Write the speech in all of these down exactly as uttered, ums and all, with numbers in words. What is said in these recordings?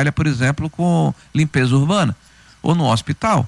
trabalha, por exemplo, com limpeza urbana, ou no hospital,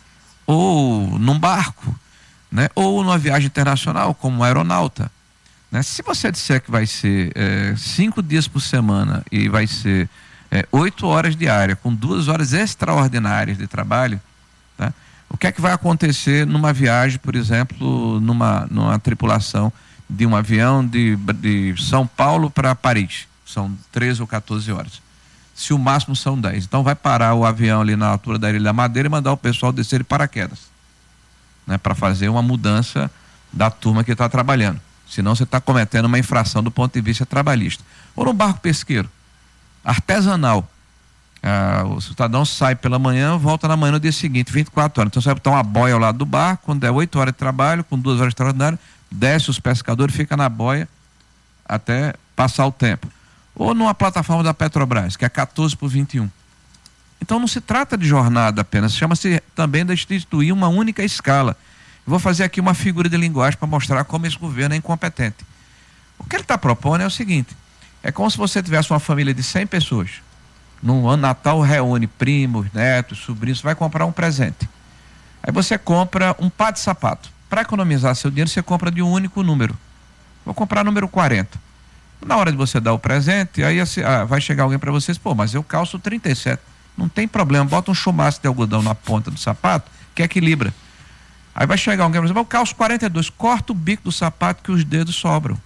ou num barco, né? Ou numa viagem internacional, como aeronauta, né? Se você disser que vai ser é, cinco dias por semana e vai ser é, oito horas diárias, com duas horas extraordinárias de trabalho, tá? O que é que vai acontecer numa viagem, por exemplo, numa, numa tripulação de um avião de, de São Paulo para Paris? São treze ou quatorze horas. Se o máximo são dez. Então vai parar o avião ali na altura da Ilha da Madeira e mandar o pessoal descer de paraquedas, né, para fazer uma mudança da turma que está trabalhando. Senão você está cometendo uma infração do ponto de vista trabalhista. Ou no barco pesqueiro, artesanal. Ah, o cidadão sai pela manhã, volta na manhã no dia seguinte, vinte e quatro horas. Então você vai botar uma boia ao lado do barco, quando der oito horas de trabalho, com duas horas de extraordinário, desce os pescadores, fica na boia até passar o tempo. Ou numa plataforma da Petrobras, que é quatorze por vinte e um. Então não se trata de jornada apenas, chama-se também de instituir uma única escala. Vou fazer aqui uma figura de linguagem para mostrar como esse governo é incompetente. O que ele está propondo é o seguinte: é como se você tivesse uma família de cem pessoas. No ano Natal reúne primos, netos, sobrinhos, você vai comprar um presente. Aí você compra um par de sapato. Para economizar seu dinheiro, você compra de um único número. Vou comprar número quarenta. Na hora de você dar o presente, aí ah, vai chegar alguém para vocês, pô, mas eu calço trinta e sete. Não tem problema, bota um chumaço de algodão na ponta do sapato, que equilibra. Aí vai chegar alguém para vocês, eu calço quarenta e dois, corta o bico do sapato que os dedos sobram.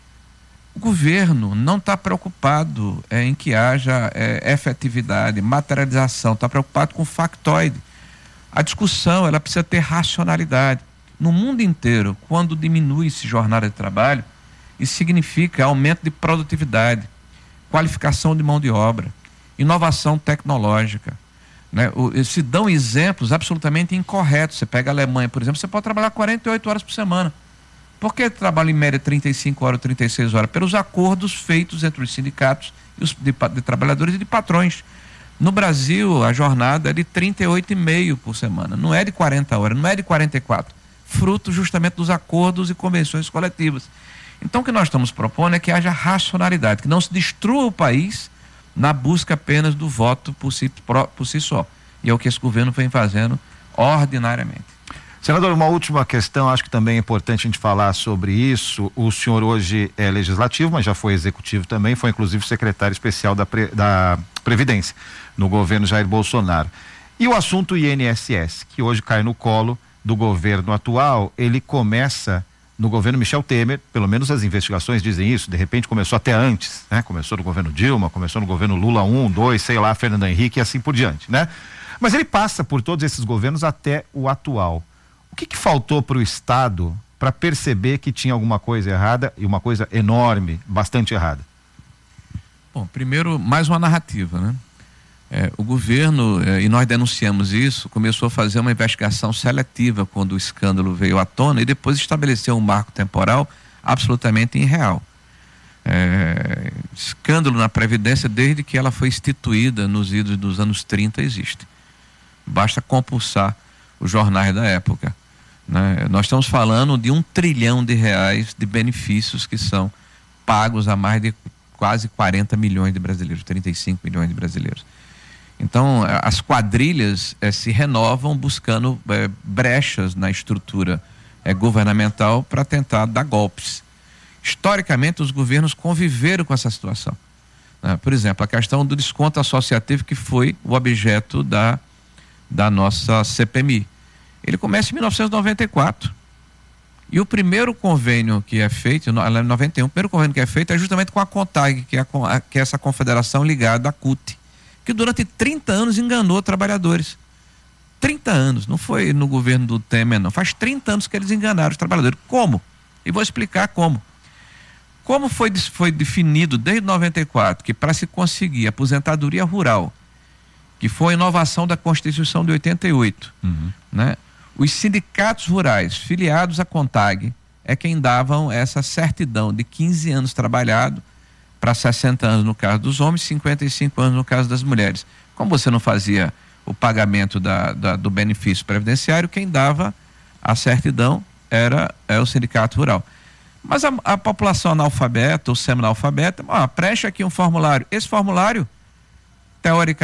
O governo não está preocupado é, em que haja é, efetividade, materialização, está preocupado com o factoide. A discussão, ela precisa ter racionalidade. No mundo inteiro, quando diminui-se jornada de trabalho, isso significa aumento de produtividade, qualificação de mão de obra, inovação tecnológica, né? O, se dão exemplos absolutamente incorretos. Você pega a Alemanha, por exemplo, você pode trabalhar quarenta e oito horas por semana. Por que trabalha em média trinta e cinco horas, trinta e seis horas? Pelos acordos feitos entre os sindicatos e os de, de trabalhadores e de patrões. No Brasil, a jornada é de trinta e oito e meio por semana, não é de quarenta horas, não é de quarenta e quatro, fruto justamente dos acordos e convenções coletivas. Então o que nós estamos propondo é que haja racionalidade, que não se destrua o país na busca apenas do voto por si, por si só. E é o que esse governo vem fazendo ordinariamente. Senador, uma última questão, acho que também é importante a gente falar sobre isso. O senhor hoje é legislativo, mas já foi executivo também, foi inclusive secretário especial da, Pre, da Previdência no governo Jair Bolsonaro. E o assunto I N S S, que hoje cai no colo do governo atual, ele começa no governo Michel Temer, pelo menos as investigações dizem isso, de repente começou até antes, né? Começou no governo Dilma, começou no governo Lula um, dois, sei lá, Fernando Henrique e assim por diante, né? Mas ele passa por todos esses governos até o atual. O que que faltou para o Estado para perceber que tinha alguma coisa errada, e uma coisa enorme, bastante errada? Bom, primeiro, mais uma narrativa, né? É, o governo, é, e nós denunciamos isso, começou a fazer uma investigação seletiva quando o escândalo veio à tona e depois estabeleceu um marco temporal absolutamente irreal. É, escândalo na Previdência, desde que ela foi instituída nos idos dos anos trinta, existe. Basta compulsar os jornais da época, né? Nós estamos falando de um trilhão de reais de benefícios que são pagos a mais de quase quarenta milhões de brasileiros, trinta e cinco milhões de brasileiros. Então, as quadrilhas eh, se renovam buscando eh, brechas na estrutura eh, governamental para tentar dar golpes. Historicamente, os governos conviveram com essa situação, né? Por exemplo, a questão do desconto associativo, que foi o objeto da, da nossa C P M I. Ele começa em mil novecentos e noventa e quatro. E o primeiro convênio que é feito, em noventa e um, o primeiro convênio que é feito é justamente com a CONTAG, que é, a, que é essa confederação ligada à C U T, que durante trinta anos enganou trabalhadores. trinta anos, não foi no governo do Temer, não. Faz trinta anos que eles enganaram os trabalhadores. Como? E vou explicar como. Como foi, foi definido desde noventa e quatro que para se conseguir aposentadoria rural, que foi a inovação da Constituição de oitenta e oito, uhum. né? Os sindicatos rurais filiados à CONTAG é quem davam essa certidão de quinze anos trabalhado para sessenta anos no caso dos homens, cinquenta e cinco anos no caso das mulheres. Como você não fazia o pagamento da, da, do benefício previdenciário, quem dava a certidão era, era o sindicato rural. Mas a, a população analfabeta ou semi-analfabeta, ah, preenche aqui um formulário. Esse formulário, teoricamente,